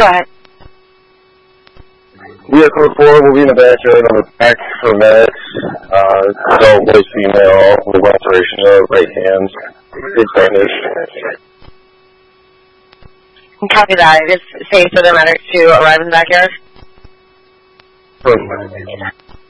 Go ahead. Vehicle 4 will be in the backyard on the back for medics. Adult boys, female, with laceration of right hand. Good bandage. Copy that. It is safe for the medics to arrive in the backyard?